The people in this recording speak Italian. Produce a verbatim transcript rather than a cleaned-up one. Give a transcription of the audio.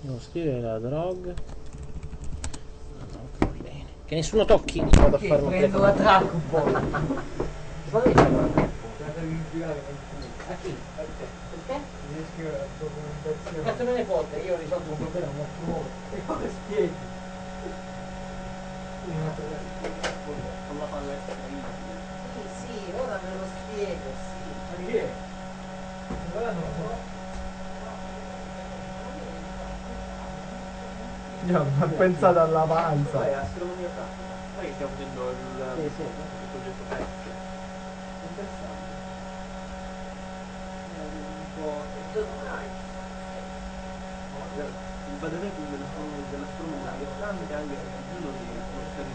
Devo scrivere la drog. No, no, va bene. Che nessuno tocchi. Vado a Che fare un prendo telefono. la tracca un po'. Ma devi fare una tracca? A chi? Perché? Riesco a documentazione. Cazzo me ne fotte, io ho risolto un problema un attimo. E come spieghi? Non la fanno Sì, sì, ora me lo spiego, sì. Ma che è? Ora non lo so. Io ho pensato all'avanza. Poi astronomia pratica. Poi stiamo facendo il, Sì, sì. il progetto test. Interessante. È un po'. Il padre dell'astronomia è grande anche se